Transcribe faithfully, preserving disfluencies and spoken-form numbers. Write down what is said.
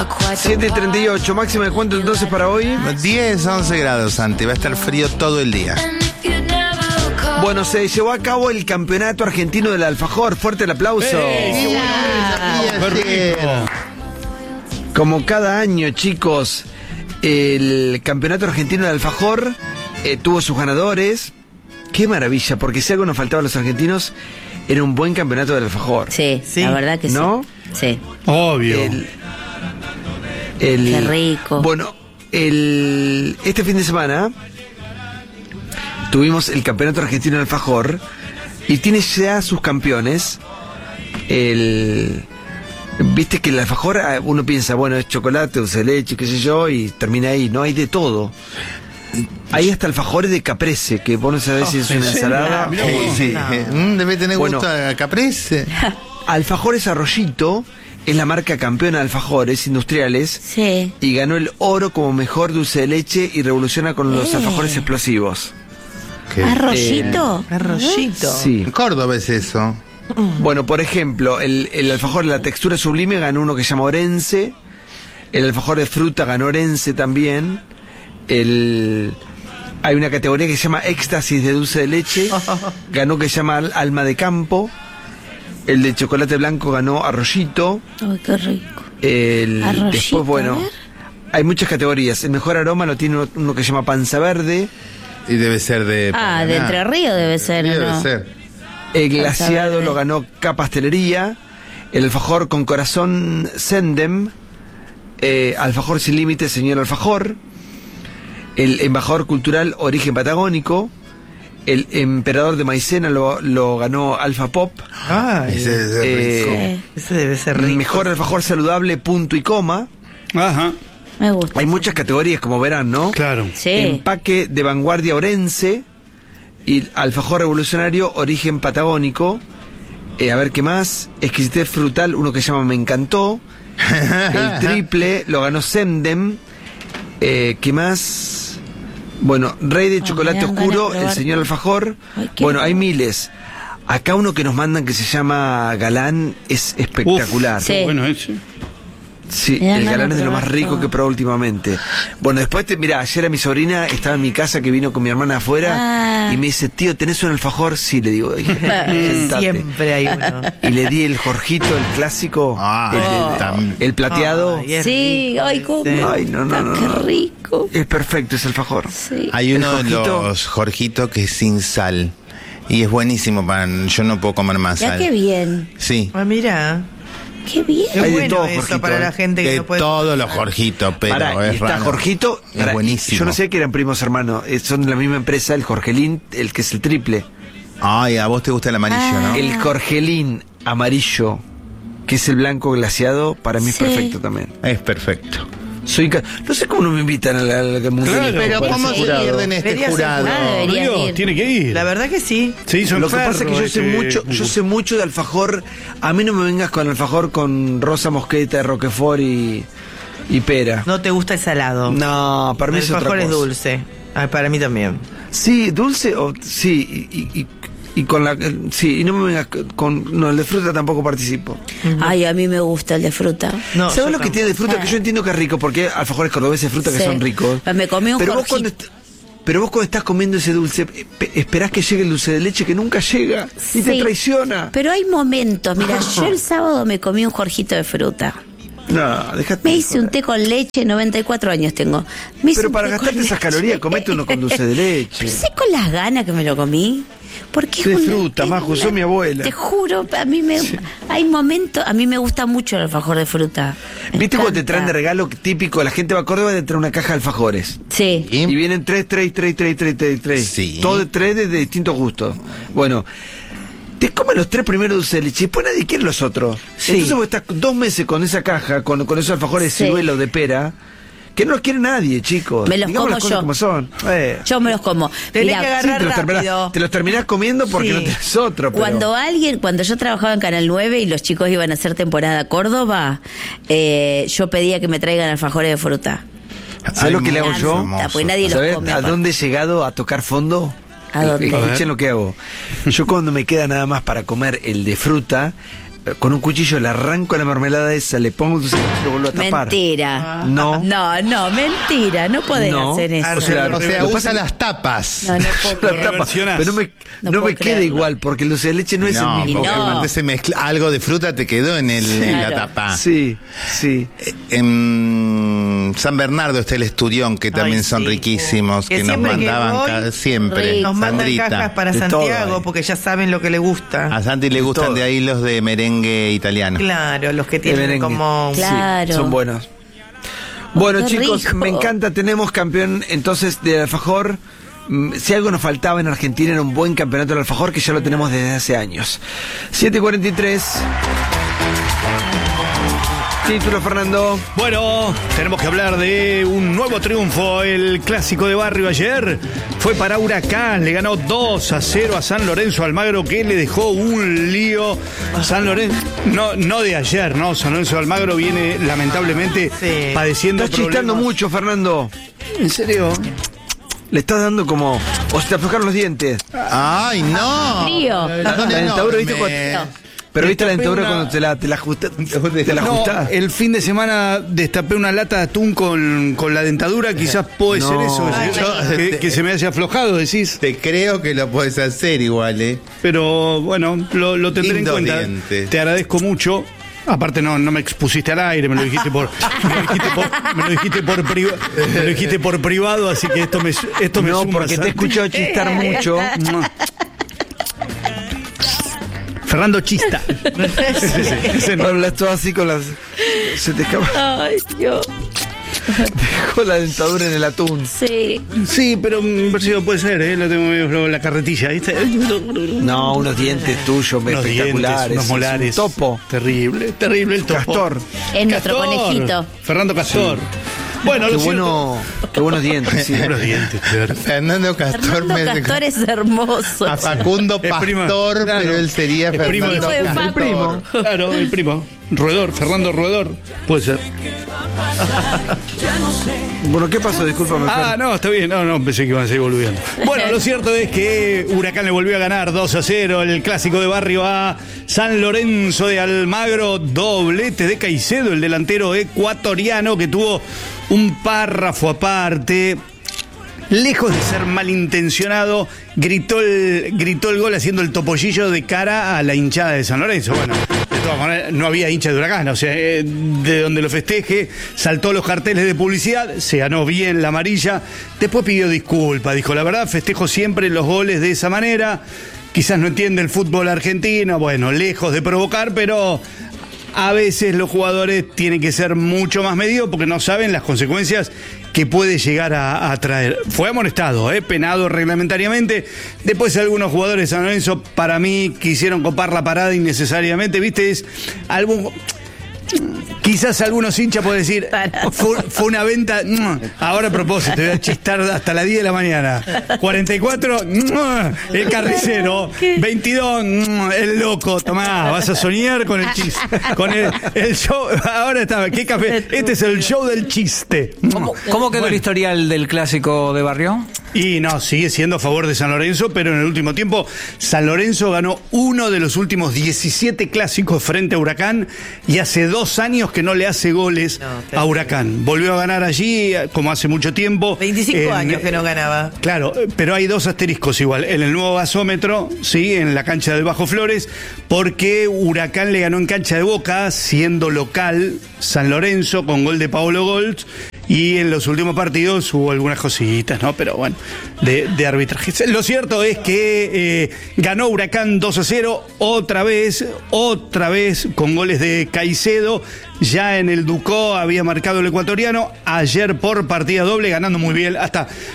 siete y treinta y ocho, máxima de cuánto entonces para hoy. diez, once grados, Santi. Va a estar frío todo el día. Bueno, se llevó a cabo el campeonato argentino del alfajor. Fuerte el aplauso. ¡Eh! Como cada año, chicos, el campeonato argentino del alfajor eh, tuvo sus ganadores. Qué maravilla, porque si algo nos faltaba a los argentinos, era un buen campeonato del alfajor. Sí, sí, la verdad que ¿no? sí. Sí. Obvio. El, el, Qué rico. Bueno, el, este fin de semana tuvimos el campeonato argentino del alfajor y tiene ya sus campeones. El, viste que el alfajor, uno piensa, bueno, es chocolate, dulce de leche, qué sé yo, y termina ahí. No, hay de todo. Hay hasta alfajores de caprese, que vos no sabés si es una ensalada. Mirá, o- Sí, mm, debe tener Bueno. gusto a caprese. Alfajores Arroyito es la marca campeona de alfajores industriales. Sí. Y ganó el oro como mejor dulce de leche y revoluciona con los Eh. alfajores explosivos. ¿Qué? ¿Arroyito? Arroyito. Sí. En Córdoba es eso. Bueno, por ejemplo, el, el alfajor de la textura sublime ganó uno que se llama Orense. El alfajor de fruta ganó Orense también. El, hay una categoría que se llama éxtasis de dulce de leche. Ganó que se llama Al- Alma de Campo. El de chocolate blanco ganó Arroyito. Ay, qué rico. El, Arroyito, después, bueno, a ver. hay muchas categorías. El mejor aroma lo tiene uno, uno que se llama Panza Verde. Y debe ser de... Ah, de Entre Ríos debe ser, Sí, debe ¿no? ser. El glaciado Verde. lo ganó K Pastelería. El alfajor con corazón Sendem. Eh, alfajor sin límites, señor alfajor. El embajador cultural Origen Patagónico. El emperador de maicena lo, lo ganó Alfa Pop. Ay, Ese debe ser Eh, rico. ese debe ser El rico. mejor alfajor saludable, punto y coma. Ajá, Me gusta. Hay muchas categorías, como verán, ¿no? claro. Sí. Empaque de vanguardia Orense. Y alfajor revolucionario Origen Patagónico. Eh, a ver qué más. Exquisitez frutal, uno que se llama Me Encantó. El triple lo ganó Sendem. Eh, ¿Qué más? Bueno, Rey de Oh, Chocolate me dan Oscuro, ganas de el probar. señor alfajor. Ay, qué Bueno, hay rico. miles. Acá uno que nos mandan que se llama Galán es espectacular. Uf, Sí. qué bueno ese. Sí, Me dan el ganas galán de es de lo más probar rico todo. que he probado últimamente. Bueno, después, te, mira, ayer a mi sobrina estaba en mi casa que vino con mi hermana afuera Ah. y me dice, tío, ¿tenés un alfajor? Sí, le digo. "Sentate". Siempre hay uno. Y le di el Jorgito, el clásico, Ah, el, oh. tam- el plateado. Ay, es Sí, rico ay, cómo. ese. Ay, no, no, no, Qué no. rico. Es perfecto ese alfajor. Sí. Hay El uno de Jorgito. los Jorgitos que es sin sal. Y es buenísimo para... Yo no puedo comer más Ya sal. qué bien. Sí. Ah, mira. Qué bien. Es Hay de bueno todo, eso Jorgito, para eh. la gente que De no puede. todos los Jorgitos, pero Pará, y es está raro. Jorgito. Es pará, buenísimo. Yo no sé que eran primos hermanos, eh, son de la misma empresa, el Jorgelín, el que es el triple. Ay, a vos te gusta el amarillo, Ah. ¿no? El Jorgelín amarillo, que es el blanco glaciado, para mí es Sí. perfecto también. Es perfecto. Soy ca- no sé cómo no me invitan al, al mundial. Claro, Pero Por ¿cómo se jurado. pierden este Debería ser jurado? jurado, debería Río, ir. tiene que ir. La verdad que sí. Se hizo Lo que pasa es que yo sé enfermo mucho, este- yo sé mucho de alfajor. A mí no me vengas con alfajor con rosa mosqueta, roquefort y, y pera. No te gusta el salado. No, para mí el es otra alfajor es cosa. dulce. Ay, para mí también. Sí, dulce o sí y, y, y con la sí y no me vengas con no el de fruta tampoco participo. Ay, a mí me gusta el de fruta. No, ¿Sabes yo lo que tampoco. tiene de fruta? Que yo entiendo que es rico porque hay alfajores cordobeses de fruta que Sí. son ricos. Me comí un pero vos Jorgito. cuando est- pero vos cuando estás comiendo ese dulce, pe- esperás que llegue el dulce de leche que nunca llega y te Sí. traiciona. Pero hay momentos. Mira, yo el sábado me comí un Jorgito de fruta. No, déjate. Me hice un té con leche, noventa y cuatro años tengo. Me hice Pero un para té gastarte con esas leche. calorías, comete uno con dulce de leche. Pero sé con las ganas que me lo comí. Porque es De una- fruta, es Majo, una- sos mi abuela. Te juro, a mí me hay momentos, a mí me gusta mucho el alfajor de fruta. Me ¿Viste cuando te encanta. traen de regalo típico? La gente va a Córdoba y te trae una caja de alfajores. Sí. ¿Y? Y vienen tres, tres, tres, tres, tres, tres, tres. Sí. Todo de tres de distintos gustos. Bueno, te comen los tres primeros dulces de leche y después nadie quiere los otros. Sí. Entonces vos estás dos meses con esa caja, con, con esos alfajores Sí. de ciruelo de pera, que no los quiere nadie, chicos. Me los Digamos como las cosas yo. como son. Eh. Yo me los como. Tenés Mirá, que Sí, agarrar te los, rápido. terminás, te los terminás comiendo porque Sí. no tenés otro. Pero... Cuando alguien, cuando yo trabajaba en Canal nueve y los chicos iban a hacer temporada a Córdoba, eh, yo pedía que me traigan alfajores de fruta. ¿Sabes lo que le hago Me yo? encanta, pues nadie los ¿Sabes come. a aparte. dónde he llegado a tocar fondo? ¿A dónde? Escuchen lo que hago. Yo cuando me queda nada más para comer el de fruta, con un cuchillo le arranco la mermelada esa, le pongo dulce de leche y lo vuelvo a tapar. Mentira. No. No, no, mentira. No podés No. hacer eso. O sea, O sea, Lo que usa pasa- las tapas. No, no puedo La creer. tapa, Reversionás. pero no me, No no puedo me queda creerlo. igual, porque el dulce de leche no, es el No, mismo. porque No. cuando se mezcla, algo de fruta te quedó en, el, en la Claro. tapa. Sí, sí. Eh, En San Bernardo está el Esturión, que también Ay, son sí. riquísimos, Que que, nos siempre que mandaban voy, ca- siempre. rico. Nos mandan cajas Sandrita. para De Santiago todo ahí. porque ya saben lo que le gusta. A Santi le gustan todo. de ahí los de merengue italiano. Claro, los que De tienen merengue. como... Sí, Claro. son buenos. Bueno, Qué chicos, rico. me encanta. Tenemos campeón entonces del alfajor. Mm, Si algo nos faltaba en Argentina era un buen campeonato del alfajor, que ya lo tenemos desde hace años. siete cuarenta y tres. Título, Fernando. Bueno, tenemos que hablar de un nuevo triunfo. El clásico de barrio ayer fue para Huracán. Le ganó dos a cero a San Lorenzo Almagro, que le dejó un lío. San Lorenzo, no, no de ayer, ¿no? San Lorenzo Almagro viene lamentablemente Sí. padeciendo Estás chistando problemas. mucho, Fernando. ¿En serio? Le estás dando como... O se te aflojaron los dientes. ¡Ay, no! Frío. No, no, La dentadura, ¿viste? me- Cuando- Pero viste la Destapé dentadura una- cuando te la, te la, ajusta- te la No, ajustás. el fin de semana destapé una lata de atún con, con la dentadura. Quizás puede No. ser eso. Ay, que- que, que se me haya aflojado, decís. Te creo que lo puedes hacer igual, ¿eh? Pero bueno, lo, lo tendré Lindos en cuenta. dientes. Te agradezco mucho. Aparte no, no me expusiste al aire, me lo dijiste por, me lo dijiste por, me lo dijiste por, priva- me lo dijiste por privado, así que esto me, esto me No, suma, porque te he ¿sabes? escuchado chistar mucho. Fernando Chista. Ese, ese, ese no. Hablas todo así con las... Se te escapa. Ay, Dios. Dejó la dentadura en el atún. Sí. Sí, pero un versión puede ser, ¿eh? Lo tengo medio la carretilla, ¿viste? No, unos dientes tuyos Unos espectaculares. dientes, unos Es molares. un topo. Terrible, terrible el topo. Castor. Es nuestro Castor. conejito. Fernando Castor. Bueno, Qué lo bueno, qué buenos dientes, sí. cierto- Unos dientes, de verdad. Fernando Castor Fernando me Castor es hermoso. a Facundo Es primo, Pastor, claro. pero él sería Es primo de Fernando Facundo. Castor. El primo. Claro, el primo. Roedor, Fernando Roedor. Puede ser. Bueno, ¿qué pasó? Discúlpame. Ah, Fer. no, está bien. No, no, pensé que iban a seguir volviendo. Bueno, lo cierto es que Huracán le volvió a ganar dos a cero el clásico de barrio a San Lorenzo de Almagro. Doblete de Caicedo, el delantero ecuatoriano que tuvo un párrafo aparte. Lejos de ser malintencionado, gritó el, gritó el gol haciendo el topollillo de cara a la hinchada de San Lorenzo. Bueno, de todas maneras, no había hincha de Huracán, o sea, eh, de donde lo festeje, saltó los carteles de publicidad, se ganó bien la amarilla, después pidió disculpas, dijo, la verdad, festejo siempre los goles de esa manera, quizás no entiende el fútbol argentino, bueno, lejos de provocar, pero... A veces los jugadores tienen que ser mucho más medidos porque no saben las consecuencias que puede llegar a, a traer. Fue amonestado, ¿eh? Penado reglamentariamente. Después algunos jugadores de San Lorenzo, para mí, quisieron copar la parada innecesariamente. ¿Viste? Es algún... Quizás algunos hinchas pueden decir, fue, fue una venta, ahora a propósito, te voy a chistar hasta las diez de la mañana. cuarenta y cuatro, el carnicero. veintidós, el loco. Tomá, vas a soñar con el chiste. Con el, el show, ahora está, ¿qué café? Este es el show del chiste. ¿Cómo, cómo quedó el historial del clásico de barrio? Y no, sigue siendo a favor de San Lorenzo, pero en el último tiempo San Lorenzo ganó uno de los últimos diecisiete clásicos frente a Huracán y hace dos años que no le hace goles No, a Huracán. Volvió a ganar allí como hace mucho tiempo. veinticinco En- años que no ganaba. Claro, pero hay dos asteriscos igual. En el nuevo gasómetro, sí, en la cancha del Bajo Flores, porque Huracán le ganó en cancha de Boca, siendo local San Lorenzo con gol de Paolo Goltz. Y en los últimos partidos hubo algunas cositas, ¿no? Pero bueno, de, de arbitraje. Lo cierto es que eh, ganó Huracán dos a cero, otra vez, otra vez con goles de Caicedo. Ya en el Ducó había marcado el ecuatoriano. Ayer por partida doble, ganando muy bien, hasta